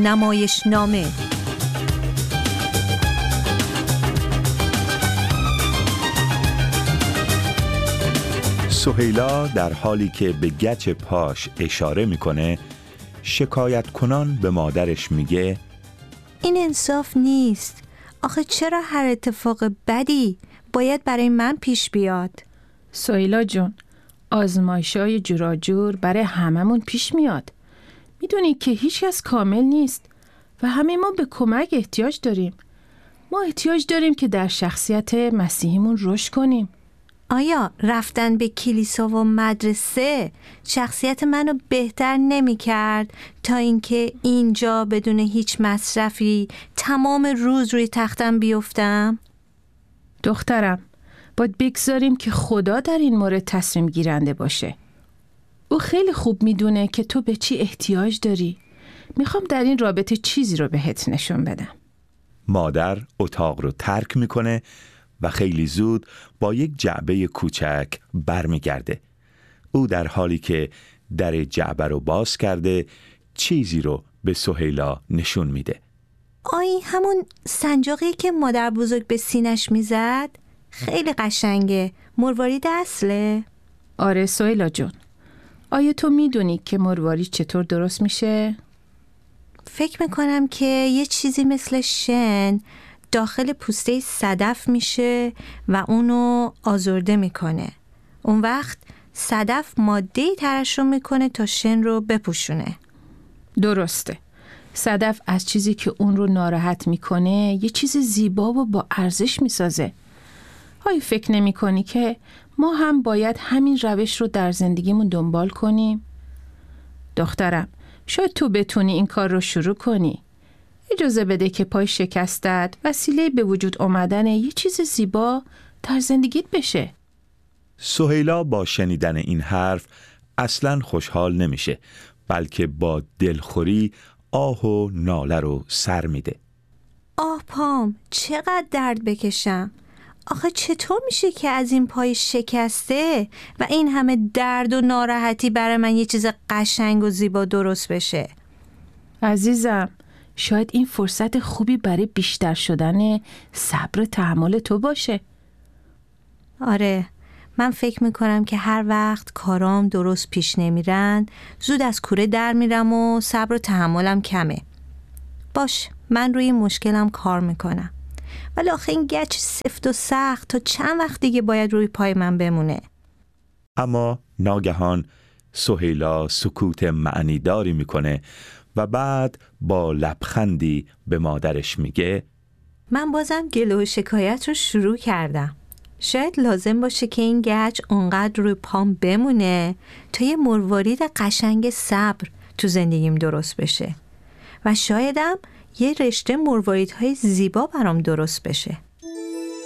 نمایشنامه. سهیلا در حالی که به گچ پاش اشاره میکنه، شکایت کنان به مادرش میگه این انصاف نیست. آخه چرا هر اتفاق بدی باید برای من پیش بیاد؟ سهیلا جون، آزمایش‌های جوراجور برای هممون پیش میاد. میدونی که هیچ کس کامل نیست و همه ما به کمک احتیاج داریم. ما احتیاج داریم که در شخصیت مسیحیمون رشد کنیم. آیا رفتن به کلیسا و مدرسه شخصیت منو بهتر نمی کرد تا اینکه اینجا بدون هیچ مصرفی تمام روز روی تختم بیفتم؟ دخترم، باید بگذاریم که خدا در این مورد تصمیم گیرنده باشه. او خیلی خوب میدونه که تو به چی احتیاج داری. میخوام در این رابطه چیزی رو بهت نشون بدم. مادر اتاق رو ترک میکنه و خیلی زود با یک جعبه کوچک برمیگرده. او در حالی که در جعبه رو باز کرده چیزی رو به سهیلا نشون میده. آی همون سنجاقی که مادر بزرگ به سینش میزد؟ خیلی قشنگه. مروارید اصله؟ آره سهیلا جون. آیا تو میدونی که مروارید چطور درست میشه؟ فکر میکنم که یه چیزی مثل شن داخل پوسته صدف میشه و اونو آزرده میکنه. اون وقت صدف ماده‌ای ترشح میکنه تا شن رو بپوشونه. درسته. صدف از چیزی که اون رو ناراحت میکنه یه چیز زیبا و با ارزش میسازه. آیا فکر نمی کنی که ما هم باید همین روش رو در زندگیمون دنبال کنیم؟ دخترم، شاید تو بتونی این کار رو شروع کنی. اجازه بده که پای شکستت وسیله به وجود آمدن یه چیز زیبا در زندگیت بشه. سهیلا با شنیدن این حرف اصلاً خوشحال نمیشه، بلکه با دلخوری آه و ناله رو سر میده. آه پام، چقدر درد بکشم. آخه چطور میشه که از این پای شکسته و این همه درد و ناراحتی برای من یه چیز قشنگ و زیبا درست بشه؟ عزیزم، شاید این فرصت خوبی برای بیشتر شدن صبر تحمل تو باشه. آره، من فکر میکنم که هر وقت کارام درست پیش نمیرن زود از کوره در میرم و صبر و تحملم کمه. باش، من روی مشکلم کار میکنم، ولی آخه این گچ سفت و سخت تا چند وقت دیگه باید روی پای من بمونه؟ اما ناگهان سهیلا سکوت معنیداری میکنه و بعد با لبخندی به مادرش میگه من بازم گله و شکایت رو شروع کردم. شاید لازم باشه که این گچ اونقدر روی پام بمونه تا یه مروارید قشنگ صبر تو زندگیم درست بشه و شایدم یه رشته مرواریدهای زیبا برام درست بشه.